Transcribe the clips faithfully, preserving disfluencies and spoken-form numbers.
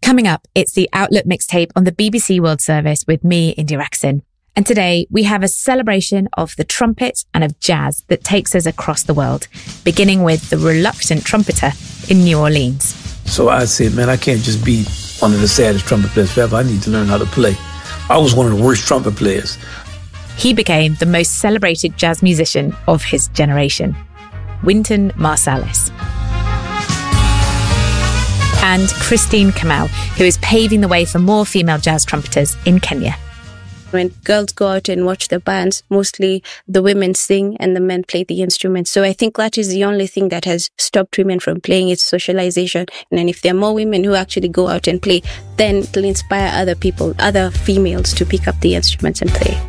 Coming up, it's the Outlook mixtape on the B B C World Service with me, India Raksin. And today we have a celebration of the trumpet and of jazz that takes us across the world, beginning with the reluctant trumpeter in New Orleans. So I said, man, I can't just be one of the saddest trumpet players forever. I need to learn how to play. I was one of the worst trumpet players. He became the most celebrated jazz musician of his generation, Wynton Marsalis. And Christine Kamau, who is paving the way for more female jazz trumpeters in Kenya. When girls go out and watch the bands, mostly the women sing and the men play the instruments. So I think that is the only thing that has stopped women from playing, is socialization. And then if there are more women who actually go out and play, then it'll inspire other people, other females to pick up the instruments and play.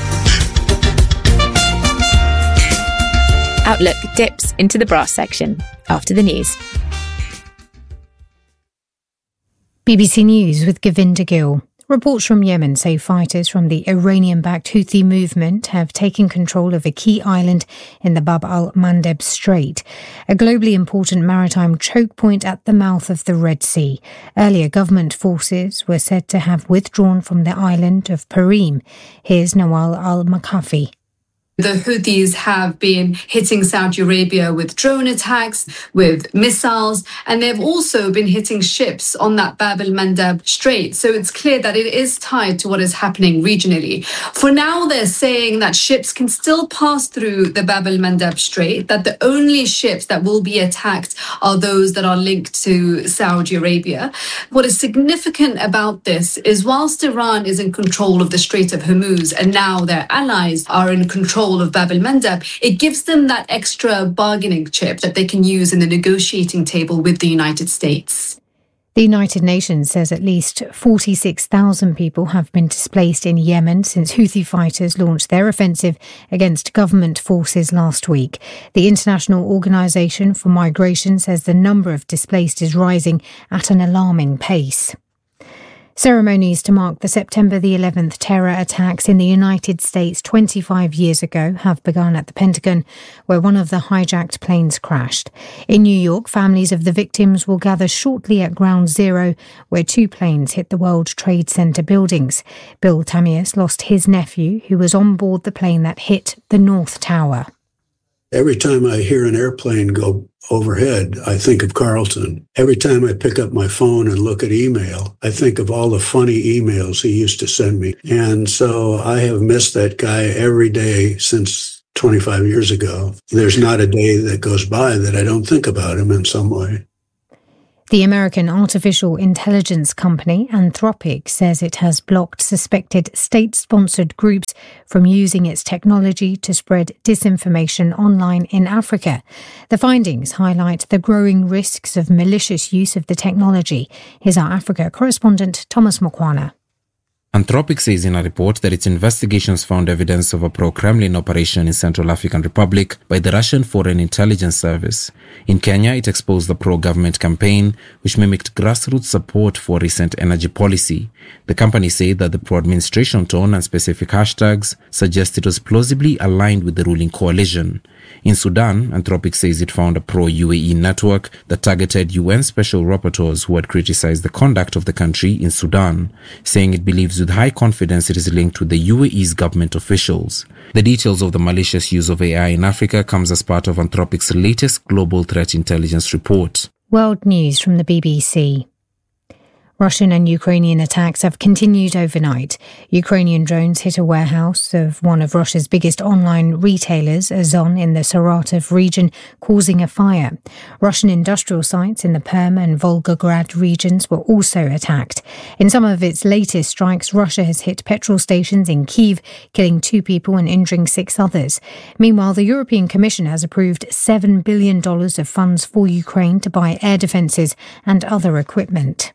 Outlook dips into the brass section after the news. B B C News with Govinda Gill. Reports from Yemen say fighters from the Iranian-backed Houthi movement have taken control of a key island in the Bab al-Mandeb Strait, a globally important maritime choke point at the mouth of the Red Sea. Earlier, government forces were said to have withdrawn from the island of Parim. Here's Nawal al-Makafi. The Houthis have been hitting Saudi Arabia with drone attacks, with missiles, and they've also been hitting ships on that Bab el-Mandeb Strait. So it's clear that it is tied to what is happening regionally. For now, they're saying that ships can still pass through the Bab el-Mandeb Strait, that the only ships that will be attacked are those that are linked to Saudi Arabia. What is significant about this is whilst Iran is in control of the Strait of Hormuz and now their allies are in control of Bab el-Mandeb, it gives them that extra bargaining chip that they can use in the negotiating table with the United States. The United Nations says at least forty-six thousand people have been displaced in Yemen since Houthi fighters launched their offensive against government forces last week. The International Organization for Migration says the number of displaced is rising at an alarming pace. Ceremonies to mark the September the eleventh terror attacks in the United States twenty-five years ago have begun at the Pentagon, where one of the hijacked planes crashed. In New York, families of the victims will gather shortly at Ground Zero, where two planes hit the World Trade Center buildings. Bill Tamias lost his nephew, who was on board the plane that hit the North Tower. Every time I hear an airplane go overhead, I think of Carlton. Every time I pick up my phone and look at email, I think of all the funny emails he used to send me. And so I have missed that guy every day since twenty-five years ago. There's not a day that goes by that I don't think about him in some way. The American artificial intelligence company Anthropic says it has blocked suspected state-sponsored groups from using its technology to spread disinformation online in Africa. The findings highlight the growing risks of malicious use of the technology. Here's our Africa correspondent Thomas Mokwana. Anthropic says in a report that its investigations found evidence of a pro-Kremlin operation in Central African Republic by the Russian Foreign Intelligence Service. In Kenya, it exposed the pro-government campaign, which mimicked grassroots support for recent energy policy. The company said that the pro-administration tone and specific hashtags suggest it was plausibly aligned with the ruling coalition. In Sudan, Anthropic says it found a pro-U A E network that targeted U N special rapporteurs who had criticized the conduct of the country in Sudan, saying it believes with high confidence it is linked with the U A E's government officials. The details of the malicious use of A I in Africa comes as part of Anthropic's latest Global Threat Intelligence report. World news from the B B C. Russian and Ukrainian attacks have continued overnight. Ukrainian drones hit a warehouse of one of Russia's biggest online retailers, Ozon, in the Saratov region, causing a fire. Russian industrial sites in the Perm and Volgograd regions were also attacked. In some of its latest strikes, Russia has hit petrol stations in Kyiv, killing two people and injuring six others. Meanwhile, the European Commission has approved seven billion dollars of funds for Ukraine to buy air defences and other equipment.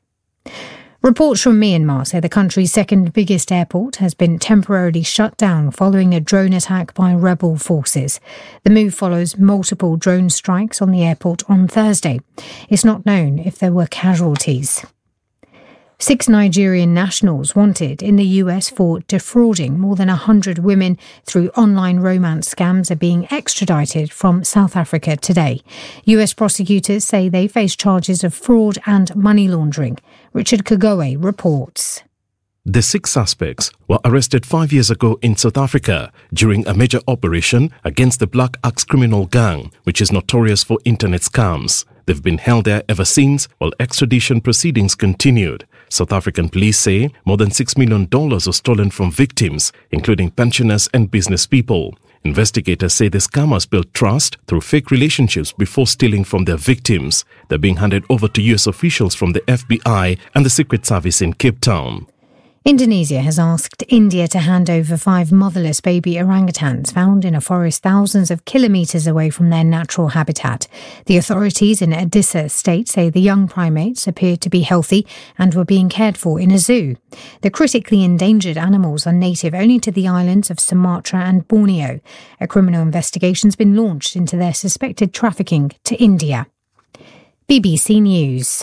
Reports from Myanmar say the country's second biggest airport has been temporarily shut down following a drone attack by rebel forces. The move follows multiple drone strikes on the airport on Thursday. It's not known if there were casualties. Six Nigerian nationals wanted in the U S for defrauding more than one hundred women through online romance scams are being extradited from South Africa today. U S prosecutors say they face charges of fraud and money laundering. Richard Kagoe reports. The six suspects were arrested five years ago in South Africa during a major operation against the Black Axe criminal gang, which is notorious for internet scams. They've been held there ever since, while extradition proceedings continued. South African police say more than six million dollars was stolen from victims, including pensioners and business people. Investigators say the scammers built trust through fake relationships before stealing from their victims. They're being handed over to U S officials from the F B I and the Secret Service in Cape Town. Indonesia has asked India to hand over five motherless baby orangutans found in a forest thousands of kilometres away from their natural habitat. The authorities in Odisha state say the young primates appeared to be healthy and were being cared for in a zoo. The critically endangered animals are native only to the islands of Sumatra and Borneo. A criminal investigation's been launched into their suspected trafficking to India. B B C News.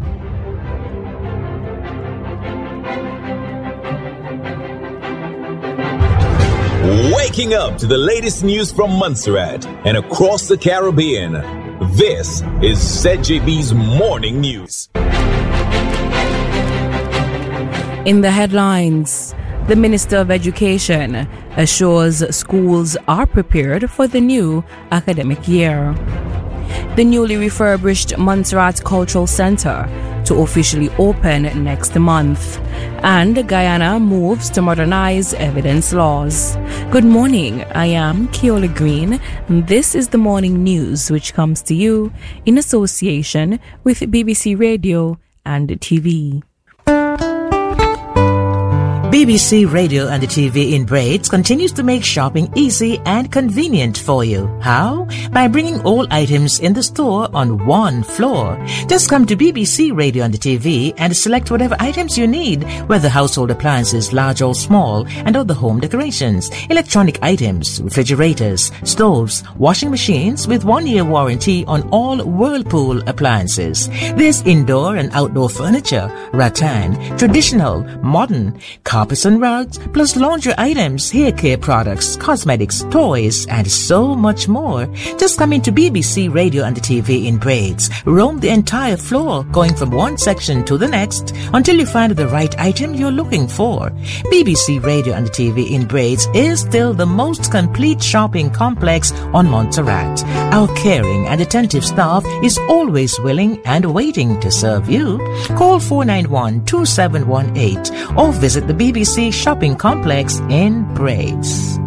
Waking up to the latest news from Montserrat and across the Caribbean. This is Z J B's Morning News. In the headlines, the Minister of Education assures schools are prepared for the new academic year. The newly refurbished Montserrat Cultural Centre to officially open next month. And Guyana moves to modernize evidence laws. Good morning, I am Keola Green. This is the morning news which comes to you in association with B B C Radio and T V. B B C Radio and the T V in braids continues to make shopping easy and convenient for you. How? By bringing all items in the store on one floor. Just come to B B C Radio and the T V and select whatever items you need, whether household appliances, large or small, and other home decorations, electronic items, refrigerators, stoves, washing machines with one-year warranty on all Whirlpool appliances. There's indoor and outdoor furniture, rattan, traditional, modern, carpets and rugs, plus laundry items, hair care products, cosmetics, toys, and so much more. Just come into B B C Radio and the T V in braids. Roam the entire floor, going from one section to the next, until you find the right item you're looking for. B B C Radio and the T V in braids is still the most complete shopping complex on Montserrat. Our caring and attentive staff is always willing and waiting to serve you. Call four nine one, two seven one eight or visit the B B C Shopping Complex in Braids.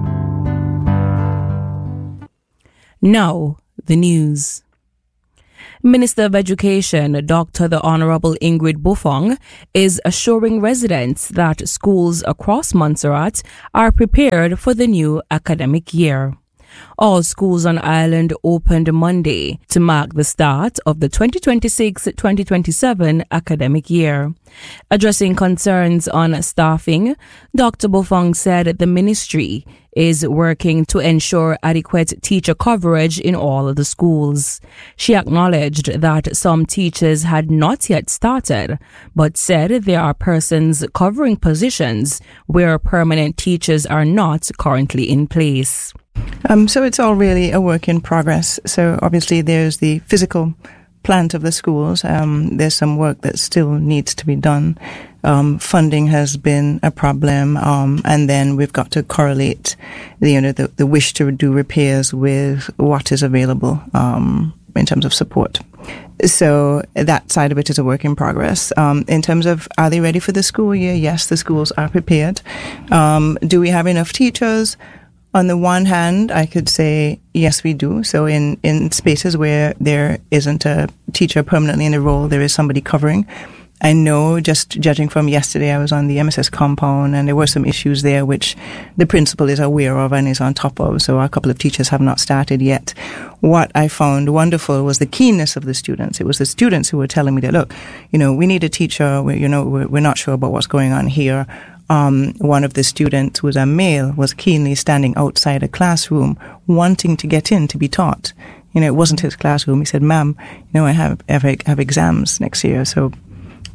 Now, the news. Minister of Education, Doctor the Honourable Ingrid Buffong, is assuring residents that schools across Montserrat are prepared for the new academic year. All schools on island opened Monday to mark the start of the twenty twenty-six twenty twenty-seven academic year. Addressing concerns on staffing, Doctor Buffong said the ministry is working to ensure adequate teacher coverage in all of the schools. She acknowledged that some teachers had not yet started, but said there are persons covering positions where permanent teachers are not currently in place. Um, so it's all really a work in progress. So obviously there's the physical plant of the schools. Um, there's some work that still needs to be done. Um, funding has been a problem, um, and then we've got to correlate the, you know, the, the wish to do repairs with what is available um, in terms of support. So that side of it is a work in progress. Um, in terms of, are they ready for the school year? Yes, the schools are prepared. Um, do we have enough teachers? On the one hand, I could say, yes, we do. So in, in spaces where there isn't a teacher permanently in a role, there is somebody covering. I know, just judging from yesterday, I was on the M S S compound and there were some issues there which the principal is aware of and is on top of. So a couple of teachers have not started yet. What I found wonderful was the keenness of the students. It was the students who were telling me that, look, you know, we need a teacher. We, you know, we're, we're not sure about what's going on here. Um, one of the students, who was a male, was keenly standing outside a classroom wanting to get in to be taught. You know, it wasn't his classroom. He said, ma'am, you know, I have, I have exams next year, so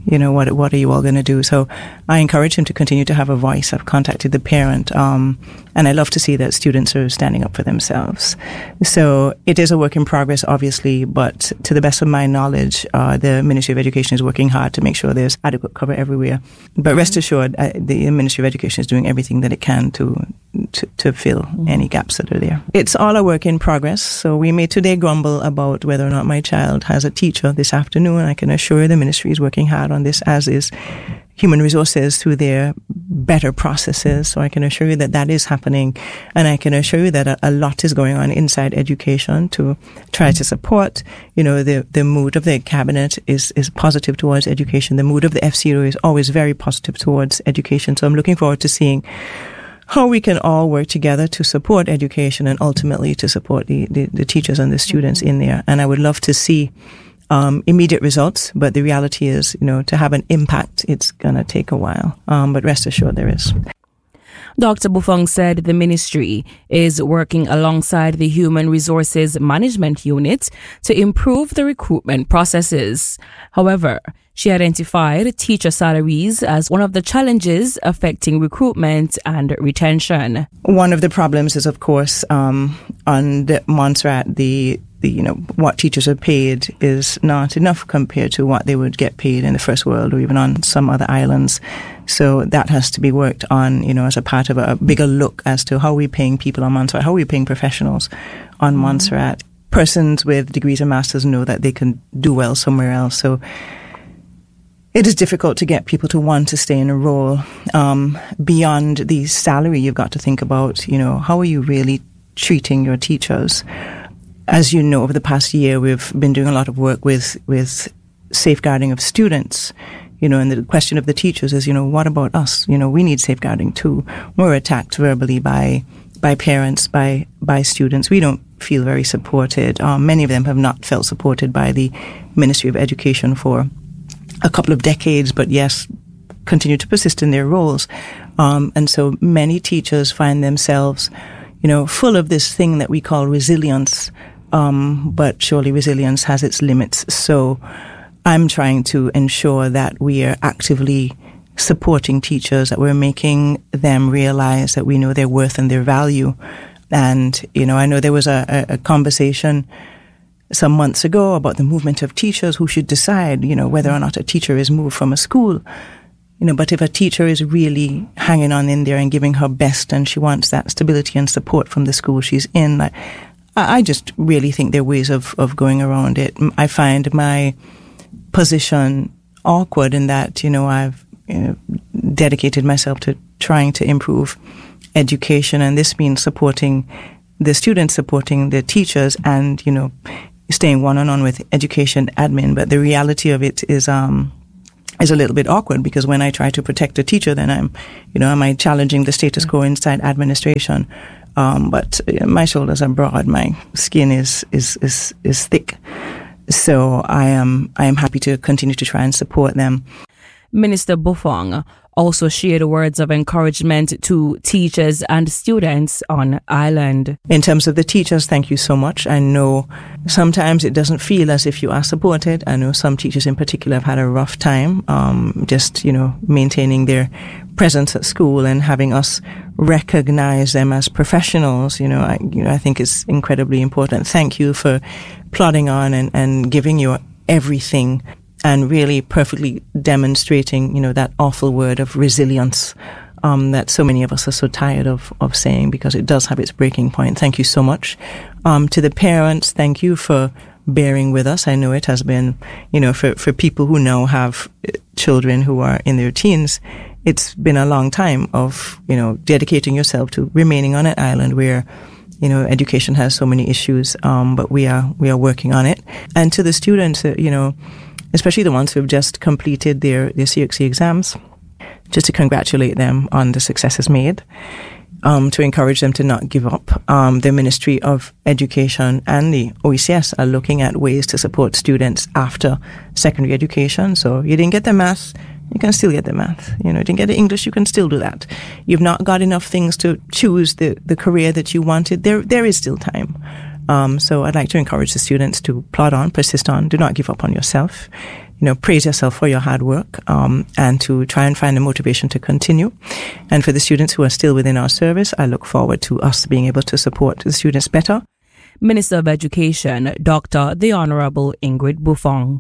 you know, what what are you all going to do? So I encourage him to continue to have a voice. I've contacted the parent, um, and I love to see that students are standing up for themselves. So it is a work in progress, obviously, but to the best of my knowledge, uh, the Ministry of Education is working hard to make sure there's adequate cover everywhere. But rest assured, uh, the Ministry of Education is doing everything that it can to to, to fill mm-hmm. any gaps that are there. It's all a work in progress. So we may today grumble about whether or not my child has a teacher this afternoon. I can assure you the ministry is working hard on this, as is Human Resources through their better processes. So I can assure you that that is happening. And I can assure you that a, a lot is going on inside education to try to support, you know, the, the mood of the cabinet is, is positive towards education. The mood of the F C O is always very positive towards education. So I'm looking forward to seeing how we can all work together to support education and ultimately to support the, the, the teachers and the students in there. And I would love to see um, immediate results, but the reality is, you know, to have an impact, it's going to take a while. Um, but rest assured there is. Doctor Bufong said the ministry is working alongside the Human Resources Management Unit to improve the recruitment processes. However, she identified teacher salaries as one of the challenges affecting recruitment and retention. One of the problems is, of course, um, on the Montserrat, the The, you know, what teachers are paid is not enough compared to what they would get paid in the first world or even on some other islands. So that has to be worked on, you know, as a part of a bigger look as to how we're paying people on Montserrat, how we're paying professionals on mm-hmm. Montserrat. Persons with degrees and masters know that they can do well somewhere else. So it is difficult to get people to want to stay in a role. Um, beyond the salary, you've got to think about, you know, how are you really treating your teachers? As you know, over the past year, we've been doing a lot of work with, with safeguarding of students, you know, and the question of the teachers is, you know, what about us? You know, we need safeguarding too. We're attacked verbally by, by parents, by, by students. We don't feel very supported. Um, many of them have not felt supported by the Ministry of Education for a couple of decades, but yes, continue to persist in their roles. Um, and so many teachers find themselves, you know, full of this thing that we call resilience. Um, but surely resilience has its limits. So I'm trying to ensure that we are actively supporting teachers, that we're making them realize that we know their worth and their value. And, you know, I know there was a, a conversation some months ago about the movement of teachers who should decide, you know, whether or not a teacher is moved from a school. You know, but if a teacher is really hanging on in there and giving her best and she wants that stability and support from the school she's in, I, I just really think there are ways of, of going around it. I find my position awkward in that, you know, I've you know, dedicated myself to trying to improve education, and this means supporting the students, supporting the teachers, and, you know, staying one-on-one with education admin. But the reality of it is, um, is a little bit awkward, because when I try to protect a teacher, then I'm, you know, am I challenging the status quo inside administration? Um, but my shoulders are broad, my skin is, is, is, is thick. So I am, I am happy to continue to try and support them. Minister Bufong also shared words of encouragement to teachers and students on island. In terms of the teachers, thank you so much. I know sometimes it doesn't feel as if you are supported. I know some teachers in particular have had a rough time, um, just, you know, maintaining their presence at school and having us recognize them as professionals. You know, I, you know, I think it's incredibly important. Thank you for plodding on and, and giving your everything, and really perfectly demonstrating, you know, that awful word of resilience um, that so many of us are so tired of, of saying, because it does have its breaking point. Thank you so much. Um, to the parents, thank you for bearing with us. I know it has been, you know, for, for people who now have children who are in their teens, it's been a long time of, you know, dedicating yourself to remaining on an island where, you know, education has so many issues, um, but we are, we are working on it. And to the students, uh, you know, especially the ones who have just completed their, their C X C exams, just to congratulate them on the successes made, um, to encourage them to not give up. Um, the Ministry of Education and the O E C S are looking at ways to support students after secondary education. So you didn't get the math, you can still get the math. You know, you didn't get the English, you can still do that. You've not got enough things to choose the, the career that you wanted. There, there is still time. Um, so I'd like to encourage the students to plod on, persist on, do not give up on yourself. you know, praise yourself for your hard work, um, and to try and find the motivation to continue. And for the students who are still within our service, I look forward to us being able to support the students better. Minister of Education, Doctor the Honourable Ingrid Buffong.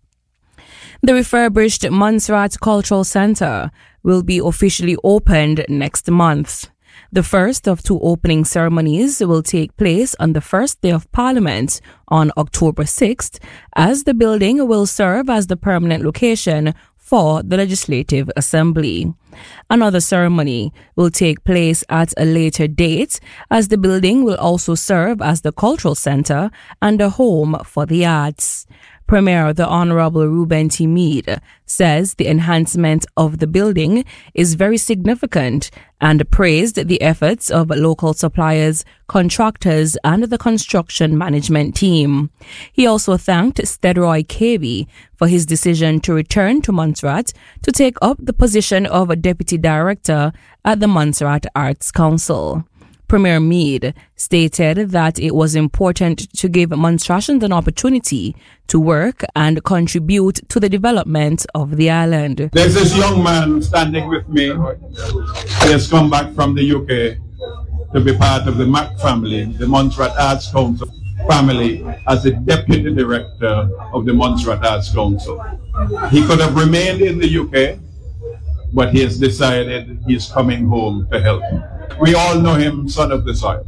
The refurbished Montserrat Cultural Centre will be officially opened next month. The first of two opening ceremonies will take place on the first day of Parliament on October sixth, as the building will serve as the permanent location for the Legislative Assembly. Another ceremony will take place at a later date, as the building will also serve as the cultural centre and a home for the arts. Premier the Honourable Reuben T. Mead says the enhancement of the building is very significant and praised the efforts of local suppliers, contractors and the construction management team. He also thanked Stedroy Cavey for his decision to return to Montserrat to take up the position of a Deputy Director at the Montserrat Arts Council. Premier Mead stated that it was important to give Montserratians an opportunity to work and contribute to the development of the island. There's this young man standing with me. He has come back from the U K to be part of the Mac family, the Montserrat Arts Council family, as the Deputy Director of the Montserrat Arts Council. He could have remained in the U K, but he has decided he's coming home to help. We all know him, son of the soil.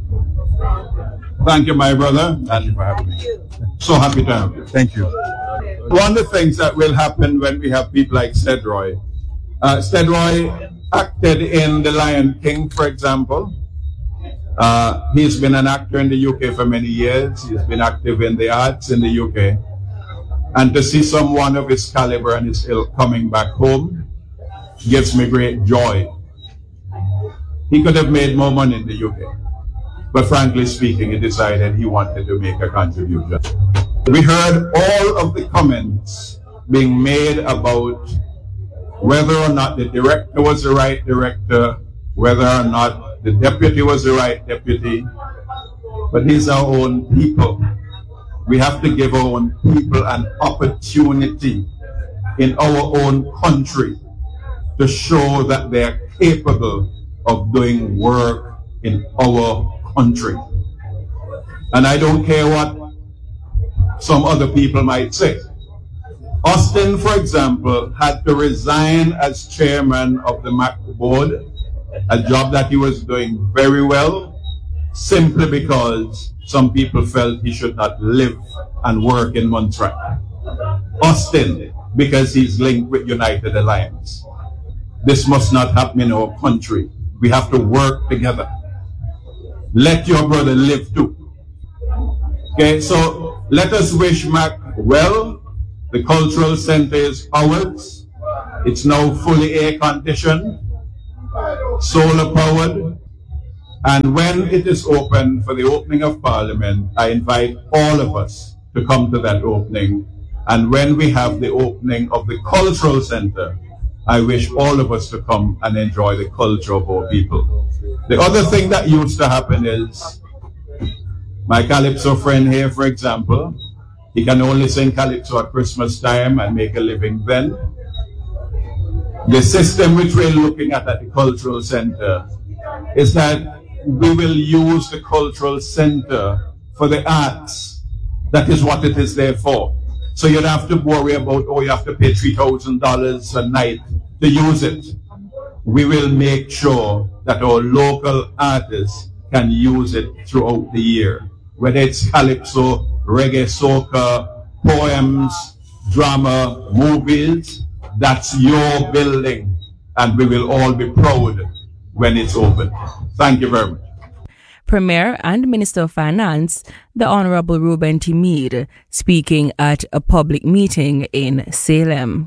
Thank you, my brother. Thank you for having me. So happy to have you. Thank you. One of the things that will happen when we have people like Stedroy, uh, Stedroy acted in The Lion King, for example. Uh, he's been an actor in the U K for many years. He's been active in the arts in the U K. And to see someone of his caliber and his ilk coming back home gives me great joy. He could have made more money in the U K, but frankly speaking, he decided he wanted to make a contribution. We heard all of the comments being made about whether or not the director was the right director, whether or not the deputy was the right deputy, but these are our own people. We have to give our own people an opportunity in our own country to show that they are capable of doing work in our country. And I don't care what some other people might say. Austin, for example, had to resign as chairman of the M A C board, a job that he was doing very well, simply because some people felt he should not live and work in Montserrat. Austin, because he's linked with United Alliance. This must not happen in our country. We have to work together. Let your brother live too. Okay, so let us wish M A C well. The cultural center is ours. It's now fully air conditioned, solar powered. And when it is open for the opening of Parliament, I invite all of us to come to that opening. And when we have the opening of the cultural center, I wish all of us to come and enjoy the culture of our people. The other thing that used to happen is, my Calypso friend here, for example, he can only sing Calypso at Christmas time and make a living then. The system which we're looking at at the cultural center is that we will use the cultural center for the arts. That is what it is there for. So you don't have to worry about, oh, you have to pay three thousand dollars a night to use it. We will make sure that our local artists can use it throughout the year. Whether it's calypso, reggae, soca, poems, drama, movies, that's your building. And we will all be proud when it's open. Thank you very much. Premier and Minister of Finance, the Honourable Reuben T. Mead, speaking at a public meeting in Salem.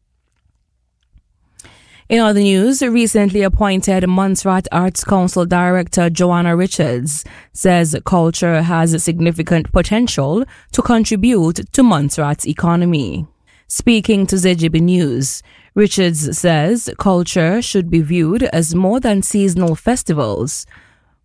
In other news, recently appointed Montserrat Arts Council Director Joanna Richards says culture has significant potential to contribute to Montserrat's economy. Speaking to Z J B News, Richards says culture should be viewed as more than seasonal festivals.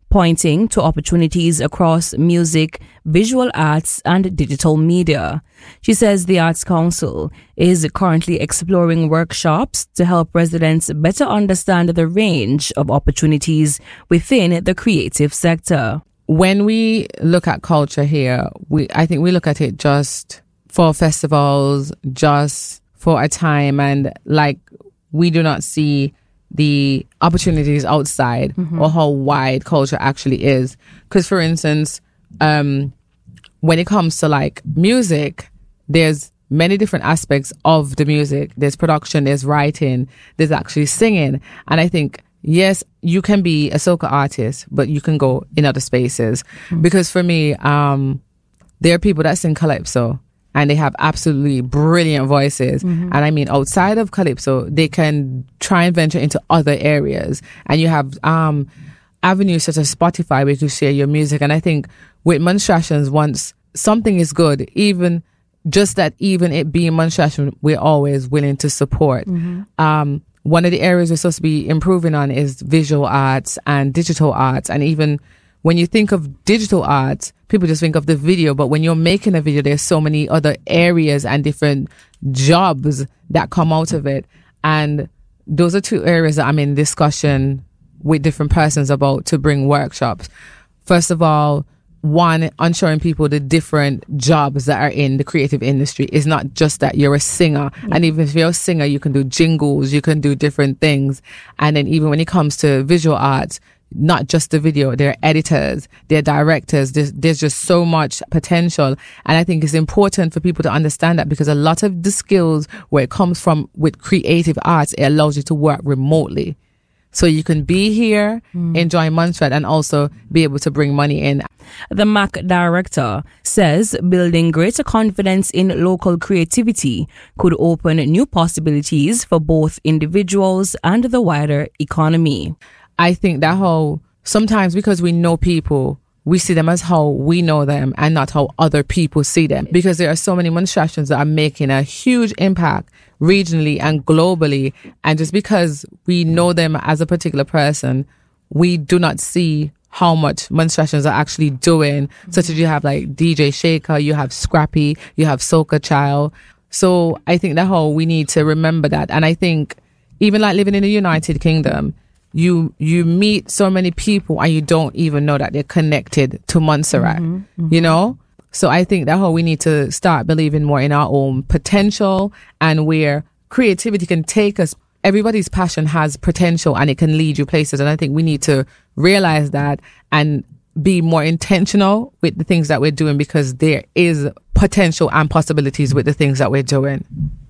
pointing to opportunities across music, visual arts, and digital media. She says the Arts Council is currently exploring workshops to help residents better understand the range of opportunities within the creative sector. When we look at culture here, we I think we look at it just for festivals, just for a time, and like we do not see the opportunities outside mm-hmm. or how wide culture actually is. Because, for instance, um, when it comes to like music, there's many different aspects of the music. There's production, there's writing, there's actually singing. And I think, yes, you can be a soca artist, but you can go in other spaces. Mm-hmm. Because for me, um, there are people that sing calypso and they have absolutely brilliant voices. Mm-hmm. And I mean, outside of calypso, they can try and venture into other areas. And you have um, avenues such as Spotify where you can share your music. And I think with Monstration, once something is good, even just that, even it being Monstration, we're always willing to support. Mm-hmm. Um, one of the areas we're supposed to be improving on is visual arts and digital arts. And even when you think of digital arts, people just think of the video, but when you're making a video, there's so many other areas and different jobs that come out of it. And those are two areas that I'm in discussion with different persons about to bring workshops. First of all, one, ensuring people the different jobs that are in the creative industry. Is not just that you're a singer. Mm-hmm. And even if you're a singer, you can do jingles, you can do different things. And then even when it comes to visual arts, not just the video, they're editors, they're directors. There's, there's just so much potential. And I think it's important for people to understand that, because a lot of the skills where it comes from with creative arts, it allows you to work remotely. So you can be here, mm. enjoy Montserrat, and also be able to bring money in. The M A C director says building greater confidence in local creativity could open new possibilities for both individuals and the wider economy. I think that how sometimes, because we know people, we see them as how we know them and not how other people see them. Because there are so many Monstrations that are making a huge impact regionally and globally. And just because we know them as a particular person, we do not see how much Monstrations are actually doing. Mm-hmm. Such as you have like D J Shaker, you have Scrappy, you have Soca Child. So I think that how we need to remember that. And I think even like living in the United Kingdom, You you meet so many people and you don't even know that they're connected to Montserrat, mm-hmm, mm-hmm. you know? So I think that how we need to start believing more in our own potential and where creativity can take us. Everybody's passion has potential and it can lead you places. And I think we need to realize that and be more intentional with the things that we're doing, because there is potential and possibilities with the things that we're doing.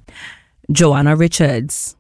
Joanna Richards.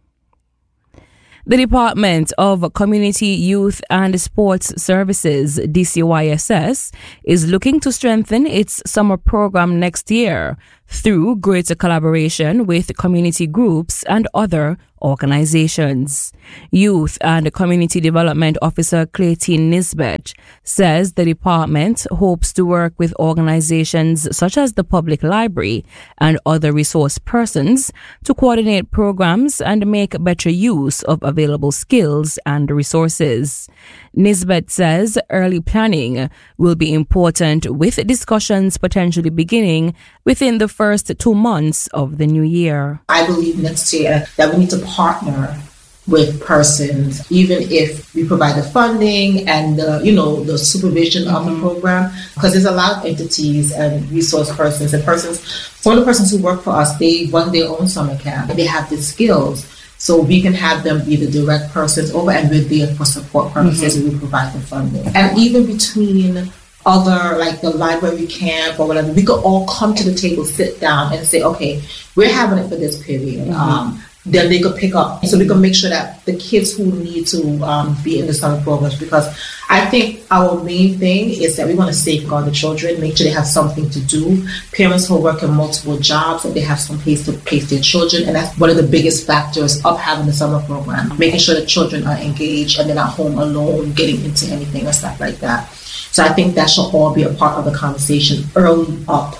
The Department of Community, Youth and Sports Services, D C Y S S, is looking to strengthen its summer program next year through greater collaboration with community groups and other organizations. Youth and Community Development Officer Clayton Nisbet says the department hopes to work with organizations such as the Public Library and other resource persons to coordinate programs and make better use of available skills and resources. Nisbet says early planning will be important, with discussions potentially beginning within the first two months of the new year. I believe next year that we need to partner with persons, even if we provide the funding and the, you know, the supervision mm-hmm. of the program, because there's a lot of entities and resource persons and persons. Some of the persons who work for us, they run their own summer camp. They have the skills, so we can have them be the direct persons over, and we're there for support purposes, mm-hmm. and we provide the funding. And even between other, like the library camp or whatever, we could all come to the table, sit down and say, okay, we're having it for this period. Mm-hmm. Um, then they could pick up. So we can make sure that the kids who need to um, be in the summer programs, because I think our main thing is that we want to safeguard the children, make sure they have something to do. Parents who work in multiple jobs, that they have some place to place their children. And that's one of the biggest factors of having the summer program, making sure the children are engaged and they're not home alone, getting into anything or stuff like that. So I think that should all be a part of the conversation early up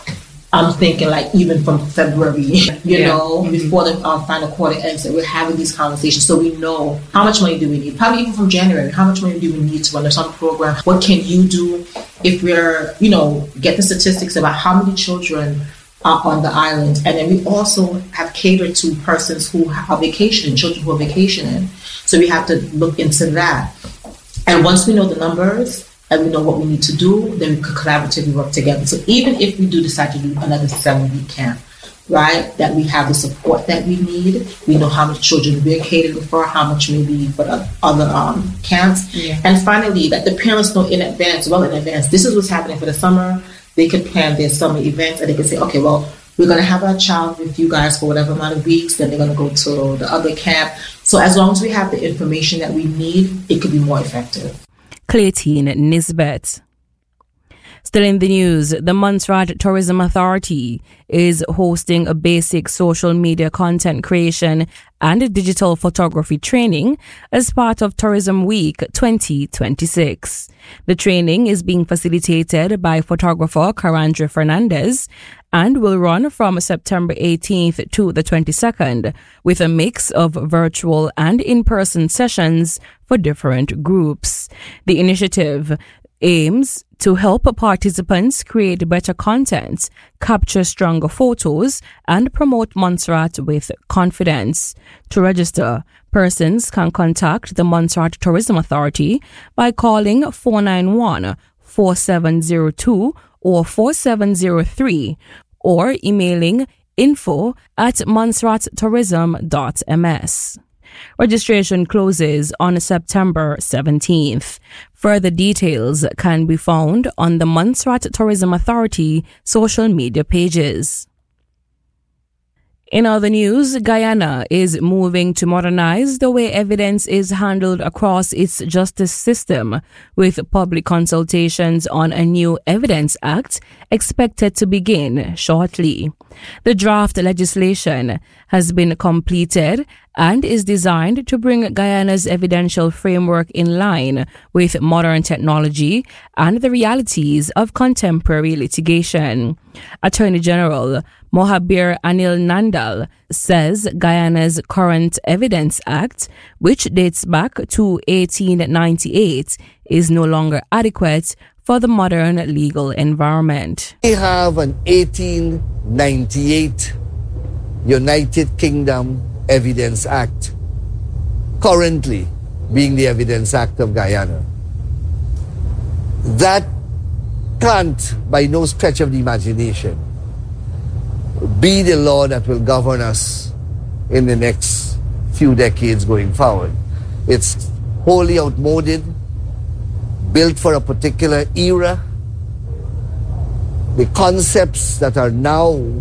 I'm thinking like even from February, you Yeah. know, Mhm. before the uh, final quarter ends, that we're having these conversations so we know how much money do we need. Probably even from January, how much money do we need to run the summer program? What can you do if we're, you know, get the statistics about how many children are on the island? And then we also have catered to persons who are vacationing, children who are vacationing. So we have to look into that. And once we know the numbers, and we know what we need to do, then we could collaboratively work together. So even if we do decide to do another seven-week camp, right, that we have the support that we need, we know how much children we're catering for, how much maybe for the other um, camps. Yeah. And finally, that the parents know in advance, well in advance, this is what's happening for the summer. They could plan their summer events and they could say, okay, well, we're going to have our child with you guys for whatever amount of weeks, then they're going to go to the other camp. So as long as we have the information that we need, it could be more effective. Claytine Nisbet. Still in the news, the Montserrat Tourism Authority is hosting a basic social media content creation and digital photography training as part of Tourism Week twenty twenty-six. The training is being facilitated by photographer Karandra Fernandez and will run from September eighteenth to the twenty-second with a mix of virtual and in-person sessions for different groups. The initiative aims to help participants create better content, capture stronger photos, and promote Montserrat with confidence. To register, persons can contact the Montserrat Tourism Authority by calling four nine one, four seven zero two or four seven zero three or emailing info at montserrat tourism dot m s. Registration closes on September seventeenth. Further details can be found on the Montserrat Tourism Authority social media pages. In other news, Guyana is moving to modernize the way evidence is handled across its justice system, with public consultations on a new Evidence Act expected to begin shortly. The draft legislation has been completed and is designed to bring Guyana's evidential framework in line with modern technology and the realities of contemporary litigation. Attorney General Mohabir Anil Nandal says Guyana's current Evidence Act, which dates back to eighteen ninety-eight, is no longer adequate for the modern legal environment. We have an eighteen ninety-eight United Kingdom Evidence Act, currently being the Evidence Act of Guyana. That can't, by no stretch of the imagination, be the law that will govern us in the next few decades going forward. It's wholly outmoded, built for a particular era. The concepts that are now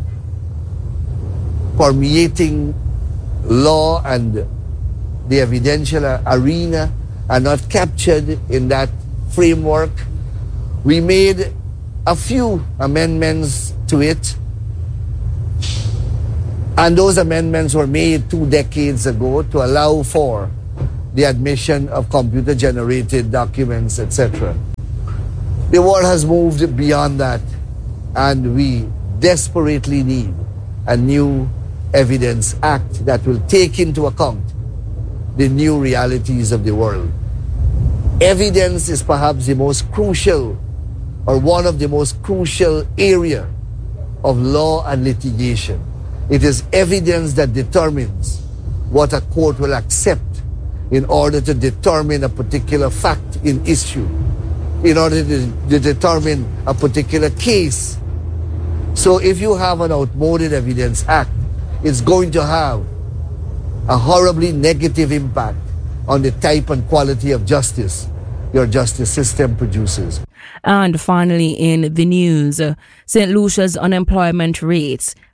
permeating law and the evidential arena are not captured in that framework. We made a few amendments to it, and those amendments were made two decades ago to allow for the admission of computer-generated documents, et cetera. The world has moved beyond that, and we desperately need a new Evidence Act that will take into account the new realities of the world. Evidence is perhaps the most crucial, or one of the most crucial area of law and litigation. It is evidence that determines what a court will accept in order to determine a particular fact in issue, in order to, to determine a particular case. So if you have an outmoded Evidence Act, it's going to have a horribly negative impact on the type and quality of justice your justice system produces. And finally, in the news, Saint Lucia's unemployment rate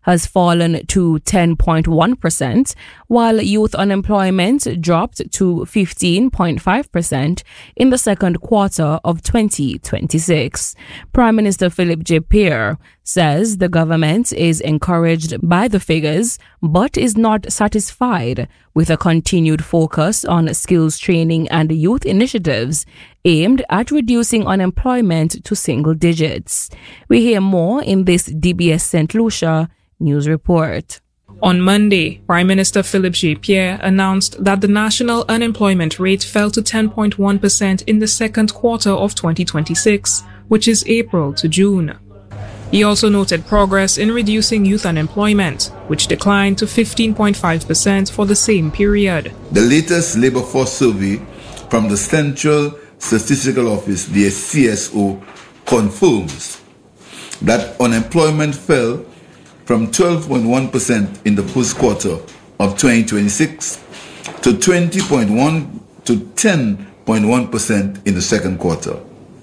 has fallen to ten point one percent, while youth unemployment dropped to fifteen point five percent in the second quarter of twenty twenty-six. Prime Minister Philip J. Pierre says the government is encouraged by the figures, but is not satisfied with a continued focus on skills training and youth initiatives aimed at reducing unemployment to single digits. We hear more in this D B S Saint Lucia news report. On Monday, Prime Minister Philip J. Pierre announced that the national unemployment rate fell to ten point one percent in the second quarter of twenty twenty-six, which is April to June. He also noted progress in reducing youth unemployment, which declined to fifteen point five percent for the same period. The latest labor force survey from the Central Statistical Office, the C S O, confirms that unemployment fell from twelve point one percent in the first quarter of twenty twenty-six to twenty point one to ten point one percent in the second quarter.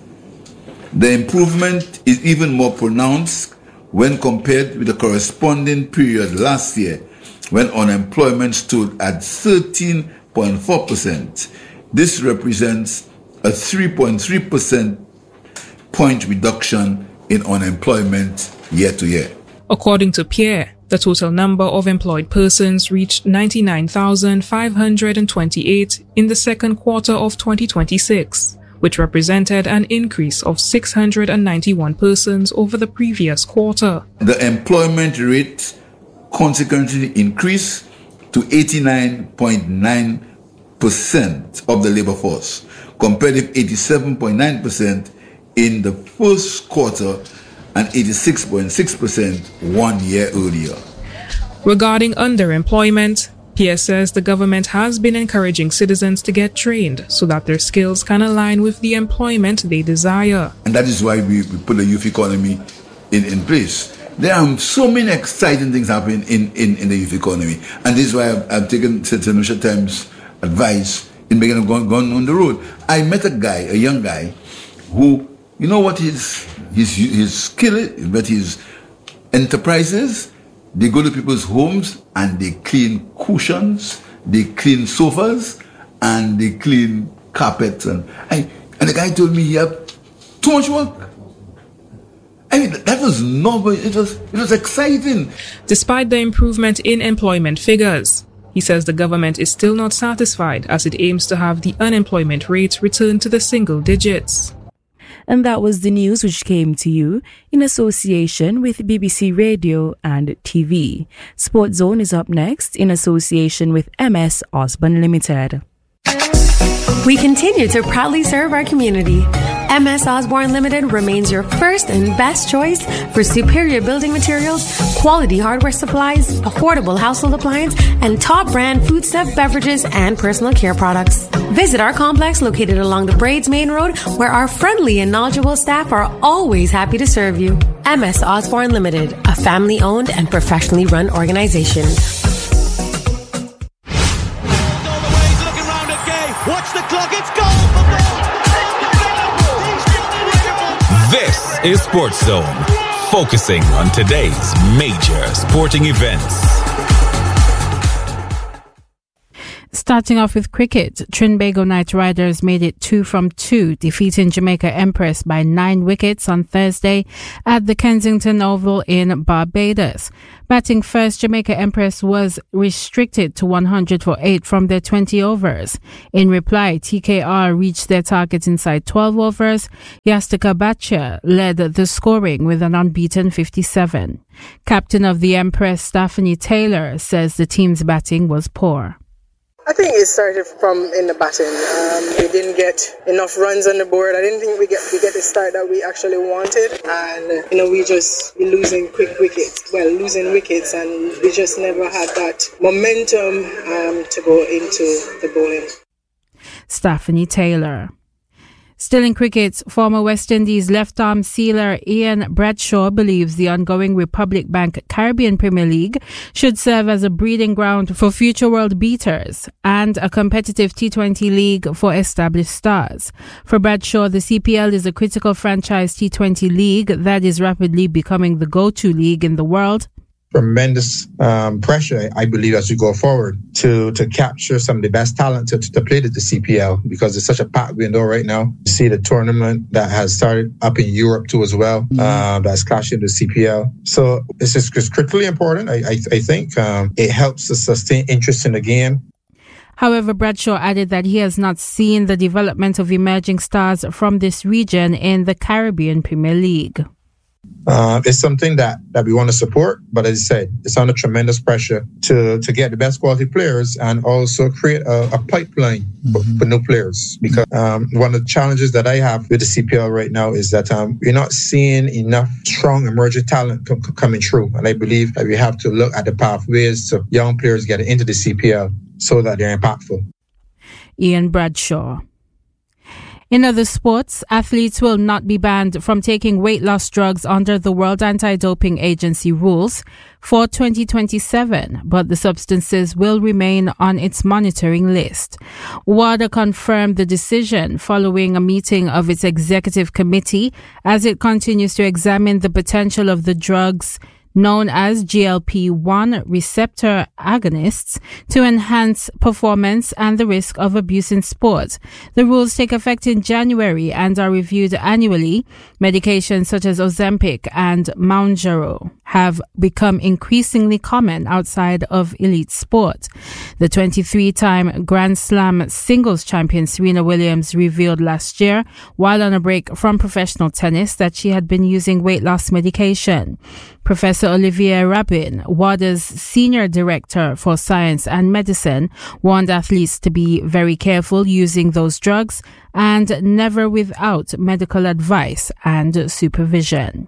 The improvement is even more pronounced when compared with the corresponding period last year, when unemployment stood at thirteen point four percent. This represents a three point three percent point reduction in unemployment year to year. According to Pierre, the total number of employed persons reached ninety-nine thousand five hundred twenty-eight in the second quarter of twenty twenty-six, which represented an increase of six hundred ninety-one persons over the previous quarter. The employment rate consequently increased to eighty-nine point nine percent of the labor force, compared with eighty-seven point nine percent in the first quarter and eighty-six point six percent one year earlier. Regarding underemployment, Pierre says the government has been encouraging citizens to get trained so that their skills can align with the employment they desire. And that is why we, we put the youth economy in, in place. There are so many exciting things happening in, in, in the youth economy. And this is why I've, I've taken Saint Lucia Times advice in beginning of going, going on the road. I met a guy, a young guy, who, you know what his, his, his skill is, but his enterprise is? They go to people's homes and they clean cushions, they clean sofas, and they clean carpets. And, and, and the guy told me he had too much work. I mean, that was novel. It was, it was exciting. Despite the improvement in employment figures, he says the government is still not satisfied as it aims to have the unemployment rate return to the single digits. And that was the news which came to you in association with B B C Radio and T V. Sports Zone is up next in association with M S Osborne Limited. We continue to proudly serve our community. M S Osborne Limited remains your first and best choice for superior building materials, quality hardware supplies, affordable household appliance, and top brand foodstuff, beverages, and personal care products. Visit our complex located along the Braids Main Road, where our friendly and knowledgeable staff are always happy to serve you. M S Osborne Limited, a family-owned and professionally run organization. Watch the clock, it's goal for Bolt! This is Sports Zone, focusing on today's major sporting events. Starting off with cricket, Trinbago Knight Riders made it two from two, defeating Jamaica Empress by nine wickets on Thursday at the Kensington Oval in Barbados. Batting first, Jamaica Empress was restricted to one hundred for eight from their twenty overs. In reply, T K R reached their target inside twelve overs. Yastika Bhatia led the scoring with an unbeaten fifty-seven. Captain of the Empress, Stephanie Taylor, says the team's batting was poor. I think it started from in the batting. Um, we didn't get enough runs on the board. I didn't think we get we get the start that we actually wanted, and uh, you know we just be losing quick wickets. Well, losing wickets, and we just never had that momentum um, to go into the bowling. Stephanie Taylor. Still in cricket, former West Indies left-arm sealer Ian Bradshaw believes the ongoing Republic Bank Caribbean Premier League should serve as a breeding ground for future world beaters and a competitive T twenty league for established stars. For Bradshaw, the C P L is a critical franchise T twenty league that is rapidly becoming the go-to league in the world. tremendous um, pressure, I believe, as we go forward to to capture some of the best talent to, to play at the C P L, because it's such a packed window right now. You see the tournament that has started up in Europe too as well, mm-hmm. um, that's clashing with the C P L. So it's just it's critically important. I, I, I think um, it helps to sustain interest in the game. However, Bradshaw added that he has not seen the development of emerging stars from this region in the Caribbean Premier League. Uh, it's something that, that we want to support, but as I said, it's under tremendous pressure to, to get the best quality players and also create a, a pipeline mm-hmm. for, for new players. Because um, one of the challenges that I have with the C P L right now is that um, we're not seeing enough strong emerging talent co- co- coming through. And I believe that we have to look at the pathways to young players getting into the C P L so that they're impactful. Ian Bradshaw. In other sports, athletes will not be banned from taking weight loss drugs under the World Anti-Doping Agency rules for twenty twenty-seven, but the substances will remain on its monitoring list. WADA confirmed the decision following a meeting of its executive committee as it continues to examine the potential of the drugs known as G L P one receptor agonists to enhance performance and the risk of abuse in sport. The rules take effect in January and are reviewed annually. Medications such as Ozempic and Mounjaro have become increasingly common outside of elite sport. The twenty-three-time Grand Slam singles champion Serena Williams revealed last year, while on a break from professional tennis, that she had been using weight loss medication. Professor Olivier Rabin, WADA's Senior Director for Science and Medicine, warned athletes to be very careful using those drugs and never without medical advice and supervision.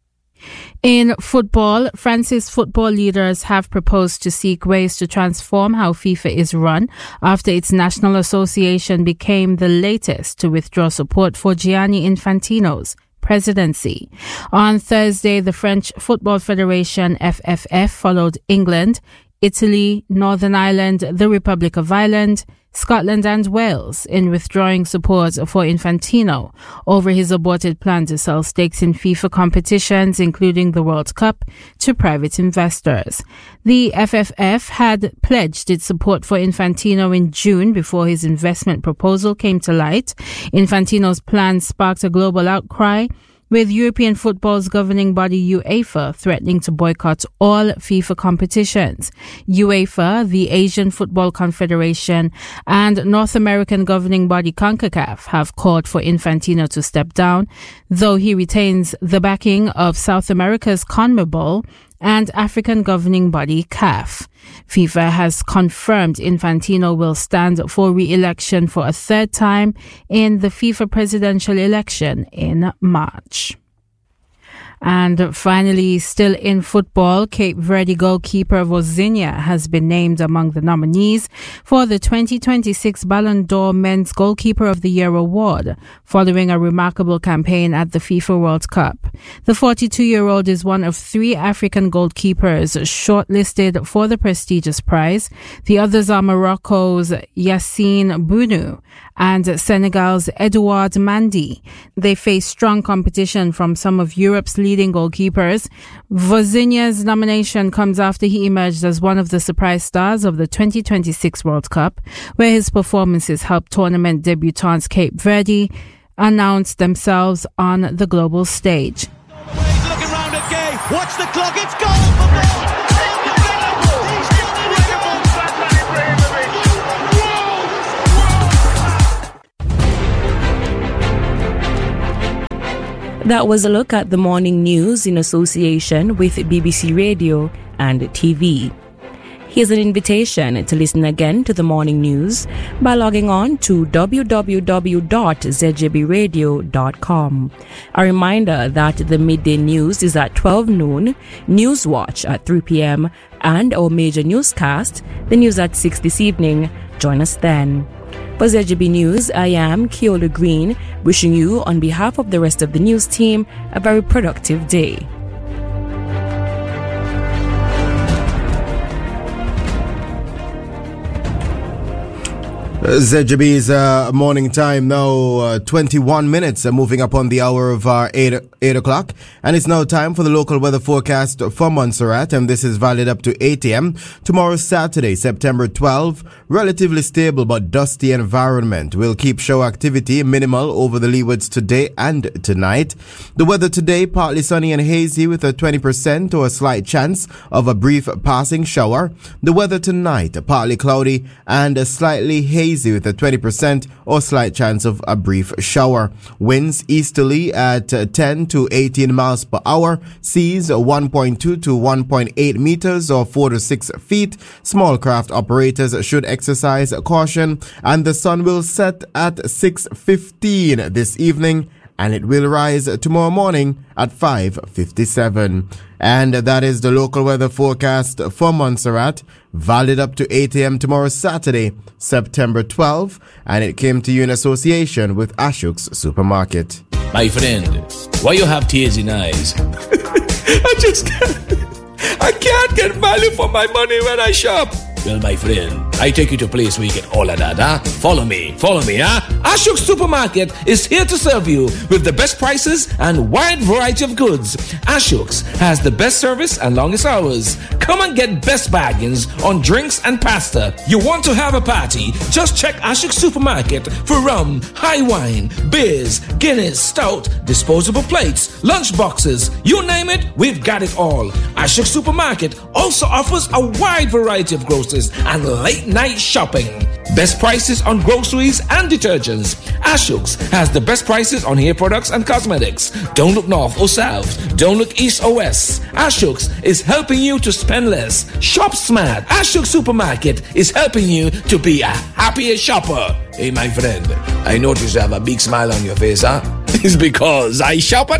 In football, France's football leaders have proposed to seek ways to transform how FIFA is run after its national association became the latest to withdraw support for Gianni Infantino's presidency. On Thursday, the French Football Federation, F F F, followed England, Italy, Northern Ireland, the Republic of Ireland, Scotland and Wales in withdrawing support for Infantino over his aborted plan to sell stakes in FIFA competitions, including the World Cup, to private investors. The F F F had pledged its support for Infantino in June before his investment proposal came to light. Infantino's plan sparked a global outcry, with European football's governing body UEFA threatening to boycott all FIFA competitions. UEFA, the Asian Football Confederation, and North American governing body CONCACAF have called for Infantino to step down, though he retains the backing of South America's CONMEBOL and African governing body C A F. FIFA has confirmed Infantino will stand for re-election for a third time in the FIFA presidential election in March. And finally, still in football, Cape Verde goalkeeper Vozinha has been named among the nominees for the twenty twenty-six Ballon d'Or Men's Goalkeeper of the Year award, following a remarkable campaign at the FIFA World Cup. The forty-two-year-old is one of three African goalkeepers shortlisted for the prestigious prize. The others are Morocco's Yassine Bounou and Senegal's Edouard Mendy. They face strong competition from some of Europe's leading goalkeepers. Vozinha's nomination comes after he emerged as one of the surprise stars of the twenty twenty-six World Cup, where his performances helped tournament debutants Cape Verde announce themselves on the global stage. He's looking round at Gay. Watch the clock. It's goal for Bale. That was a look at the morning news in association with B B C Radio and T V. Here's an invitation to listen again to the morning news by logging on to w w w dot z j b radio dot com. A reminder that the midday news is at twelve noon, News Watch at three p.m. and our major newscast, the news at six this evening. Join us then. For Z J B News, I am Keola Green, wishing you, on behalf of the rest of the news team, a very productive day. Z J B's uh, morning time now, uh, twenty-one minutes, uh, moving up on the hour of uh, eight, eight o'clock. And it's now time for the local weather forecast for Montserrat, and this is valid up to eight a.m. Tomorrow, Saturday, September twelfth, relatively stable but dusty environment. We'll keep shower activity minimal over the leewards today and tonight. The weather today, partly sunny and hazy with a twenty percent or a slight chance of a brief passing shower. The weather tonight, partly cloudy and a slightly hazy with a twenty percent or slight chance of a brief shower. Winds easterly at ten to eighteen miles per hour. Seas one point two to one point eight meters or four to six feet. Small craft operators should exercise caution, and the sun will set at six fifteen this evening, and it will rise tomorrow morning at five fifty-seven. And that is the local weather forecast for Montserrat, valid up to eight a.m. tomorrow, Saturday, September twelfth, and it came to you in association with Ashok's Supermarket. My friend, why you have tears in eyes? I just can't, I can't get value for my money when I shop. Well, my friend, I take you to a place where you get all of that, huh? Follow me, follow me, huh? Ashok's Supermarket is here to serve you with the best prices and wide variety of goods. Ashok's has the best service and longest hours. Come and get best bargains on drinks and pasta. You want to have a party? Just check Ashok's Supermarket for rum, high wine, beers, Guinness, stout, disposable plates, lunch boxes. You name it, we've got it all. Ashok's Supermarket also offers a wide variety of groceries and late night shopping. Best prices on groceries and detergents. Ashok's has the best prices on hair products and cosmetics. Don't look north or south. Don't look east or west. Ashok's is helping you to spend less. Shop smart. Ashok's Supermarket is helping you to be a happier shopper. Hey, my friend, I notice you have a big smile on your face, huh? It's because I shop at